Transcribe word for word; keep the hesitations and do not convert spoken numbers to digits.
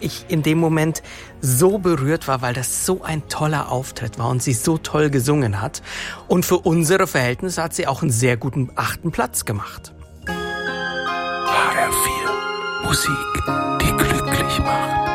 ich in dem Moment so berührt war, weil das so ein toller Auftritt war und sie so toll gesungen hat. Und für unsere Verhältnisse hat sie auch einen sehr guten achten Platz gemacht. H R vier, Musik, die glücklich macht.